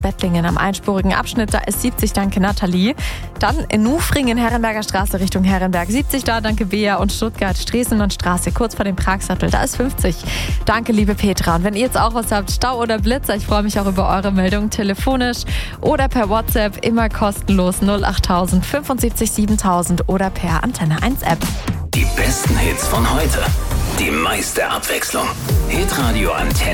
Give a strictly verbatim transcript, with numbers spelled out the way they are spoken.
Bettlingen am einspurigen Abschnitt, da ist siebzig, danke Nathalie. Dann in Nufringen, Herrenberger Straße Richtung Herrenberg, siebzig da, danke Bea. Und Stuttgart, Stresemannstraße, kurz vor dem Pragsattel, da ist fünfzig. Danke, liebe Petra. Und wenn ihr jetzt auch was habt, Stau oder Blitzer, ich freue mich auch über eure Meldung telefonisch oder per WhatsApp, immer kostenlos null achttausend fünfundsiebzig siebentausend oder per Antenne eins App. Die besten Hits von heute, die meiste Abwechslung. Hitradio Antenne.